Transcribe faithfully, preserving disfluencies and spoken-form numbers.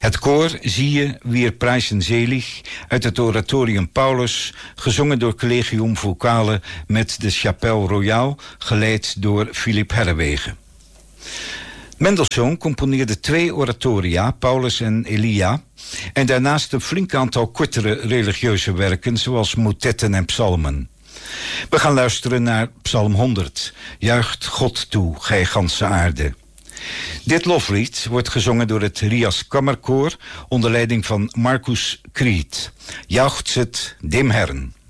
Het koor Zie je, wir preisen selig uit het oratorium Paulus, gezongen door Collegium Vocale met de Chapelle Royale, geleid door Philippe Herrewegen. Mendelssohn componeerde twee oratoria, Paulus en Elia, en daarnaast een flink aantal kortere religieuze werken, zoals motetten en psalmen. We gaan luisteren naar Psalm honderd. Juicht God toe, gij ganse aarde. Dit loflied wordt gezongen door het Rias Kammerkoor onder leiding van Marcus Kriet. Jauchzet dem Herrn.